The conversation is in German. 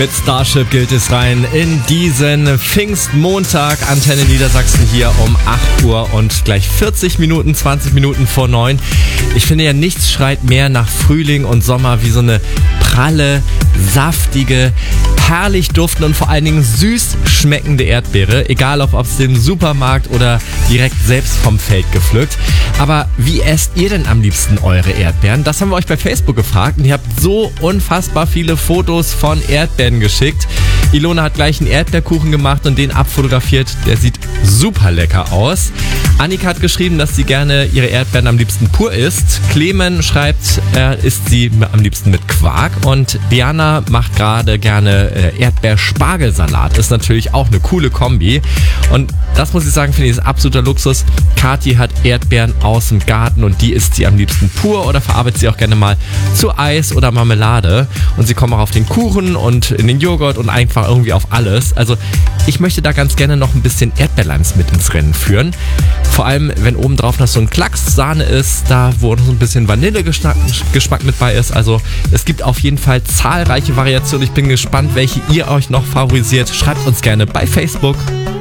Mit Starship gilt es rein in diesen Pfingstmontag. Antenne Niedersachsen hier um 8 Uhr und gleich 20 Minuten vor 9. Ich finde ja, nichts schreit mehr nach Frühling und Sommer wie so eine pralle, saftige, herrlich duftende und vor allen Dingen süß schmeckende Erdbeere. Egal ob es im Supermarkt oder direkt selbst vom Feld gepflückt. Aber wie esst ihr denn am liebsten eure Erdbeeren? Das haben wir euch bei Facebook gefragt und ihr habt so unfassbar viele Fotos von Erdbeeren geschickt. Ilona hat gleich einen Erdbeerkuchen gemacht und den abfotografiert. Der sieht super lecker aus. Annika hat geschrieben, dass sie gerne ihre Erdbeeren am liebsten pur isst. Clemen schreibt, er isst sie am liebsten mit Quark. Und Diana macht gerade gerne Erdbeer-Spargelsalat. Ist natürlich auch eine coole Kombi. Und das muss ich sagen, finde ich, ist absoluter Luxus. Kathi hat Erdbeeren aus dem Garten und die isst sie am liebsten pur oder verarbeitet sie auch gerne mal zu Eis oder Marmelade. Und sie kommen auch auf den Kuchen und in den Joghurt und einfach irgendwie auf alles. Also ich möchte da ganz gerne noch ein bisschen Erdbeerleims mit ins Rennen führen. Vor allem, wenn obendrauf noch so ein Klacks Sahne ist, da wo noch so ein bisschen Vanillegeschmack mit bei ist. Also es gibt auf jeden Fall zahlreiche Variationen. Ich bin gespannt, welche ihr euch noch favorisiert. Schreibt uns gerne bei Facebook.